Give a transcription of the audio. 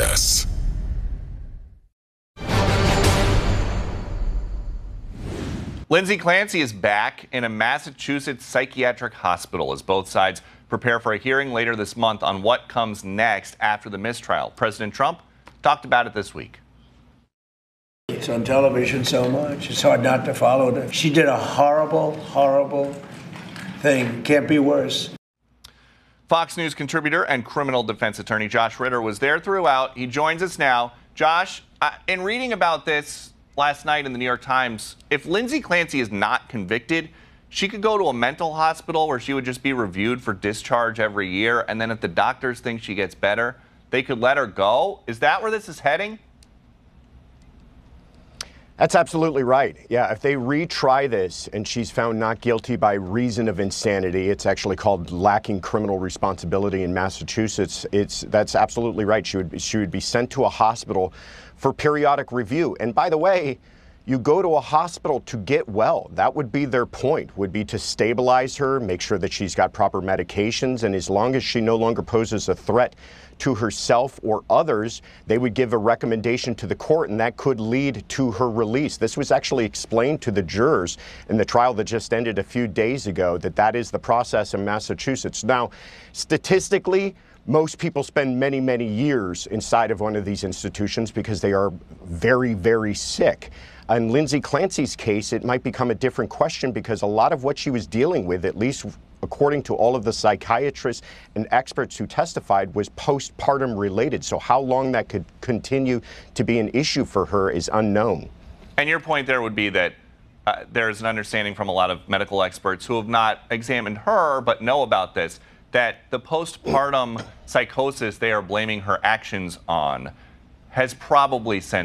podcasts. Lindsay Clancy is back in a Massachusetts psychiatric hospital as both sides prepare for a hearing later this month on what comes next after the mistrial. President Trump talked about it this week. It's on television so much, it's hard not to follow it. She did a horrible, horrible thing. Can't be worse. Fox News contributor and criminal defense attorney Josh Ritter was there throughout. He joins us now. Josh, in reading about this last night in the New York Times, if Lindsay Clancy is not convicted, she could go to a mental hospital where she would just be reviewed for discharge every year, and then if the doctors think she gets better, they could let her go. Is that where this is heading? That's absolutely right. Yeah, if they retry this and she's found not guilty by reason of insanity, it's actually called lacking criminal responsibility in Massachusetts. That's absolutely right. She would be sent to a hospital for periodic review. And by the way, you go to a hospital to get well. That would be their point, would be to stabilize her, make sure that she's got proper medications, and as long as she no longer poses a threat to herself or others, they would give a recommendation to the court, and that could lead to her release. This was actually explained to the jurors in the trial that just ended a few days ago, that is the process in Massachusetts. Now, statistically, most people spend many, many years inside of one of these institutions because they are very, very sick. In Lindsay Clancy's case, it might become a different question because a lot of what she was dealing with, at least according to all of the psychiatrists and experts who testified, was postpartum related. So how long that could continue to be an issue for her is unknown. And your point there would be that there's an understanding from a lot of medical experts who have not examined her but know about this, that the postpartum psychosis they are blaming her actions on has probably sent